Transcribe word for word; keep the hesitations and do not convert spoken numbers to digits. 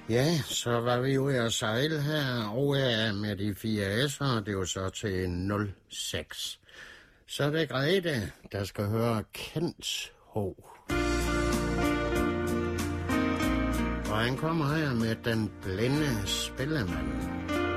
Ja, så var vi ude at sejle her over med de fire S'er, det var så til nul seks. Så er det Grete, der skal høre Kents H. Og han kommer her med Den Blinde Spillemand.